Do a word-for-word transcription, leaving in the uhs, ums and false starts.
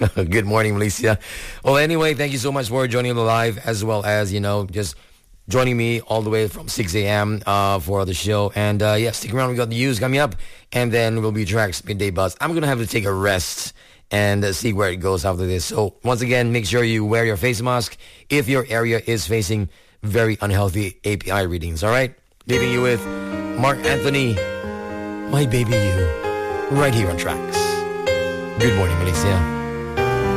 Good morning, Malaysia. Well, anyway, thank you so much for joining the live, as well as, you know, just joining me all the way from six a.m. Uh, for the show. And uh, yeah, stick around. We got the news coming up, and then we'll be tracks midday buzz. I'm gonna have to take a rest and uh, see where it goes after this. So once again, make sure you wear your face mask if your area is facing very unhealthy A P I readings. All right, leaving you with Mark Anthony, My Baby You, right here on Tracks. Good morning, Malaysia.